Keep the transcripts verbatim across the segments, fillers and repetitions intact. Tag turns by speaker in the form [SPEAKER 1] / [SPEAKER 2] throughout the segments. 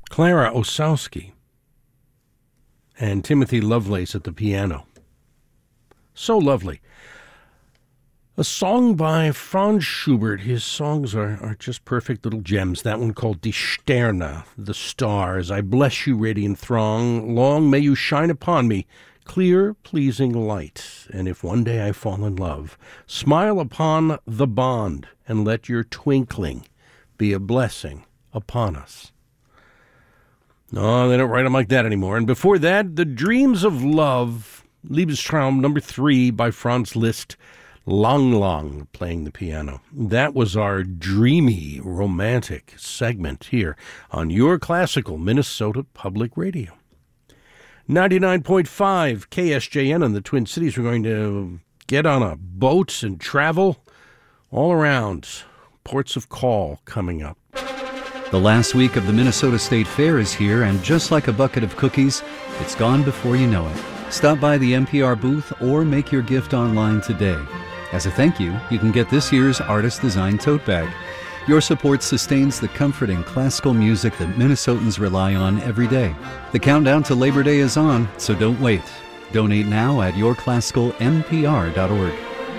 [SPEAKER 1] Clara Osowski and Timothy Lovelace at the piano. So lovely. A song by Franz Schubert. His songs are, are just perfect little gems. That one called Die Sterne, the stars. I bless you, radiant throng. Long may you shine upon me, clear, pleasing light. And if one day I fall in love, smile upon the bond, and let your twinkling be a blessing upon us. No, they don't write them like that anymore. And before that, The Dreams of Love, Liebestraum number three by Franz Liszt. Lang Lang playing the piano. That was our dreamy, romantic segment here on your classical Minnesota Public Radio. ninety-nine point five K S J N in the Twin Cities. We're going to get on a boat and travel all around. Ports of Call coming up.
[SPEAKER 2] The last week of the Minnesota State Fair is here, and just like a bucket of cookies, it's gone before you know it. Stop by the N P R booth or make your gift online today. As a thank you, you can get this year's artist-designed tote bag. Your support sustains the comforting classical music that Minnesotans rely on every day. The countdown to Labor Day is on, so don't wait. Donate now at your classical n p r dot org.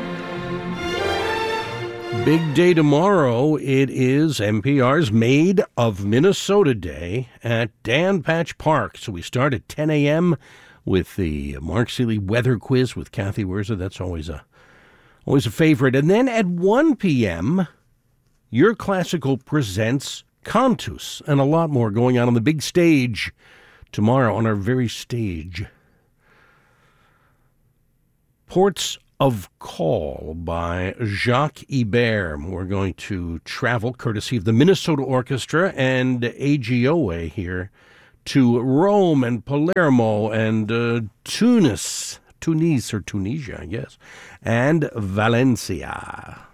[SPEAKER 1] Big day tomorrow. It is N P R's Made of Minnesota Day at Dan Patch Park. So we start at ten a.m. with the Mark Seeley weather quiz with Kathy Werza. That's always a always a favorite. And then at one p.m., Your Classical presents Cantus, and a lot more going on on the big stage tomorrow on our very stage. Ports of Call by Jacques Ibert. We're going to travel, courtesy of the Minnesota Orchestra and A G O A here, to Rome and Palermo and uh, Tunis, Tunis or Tunisia, I guess, and Valencia.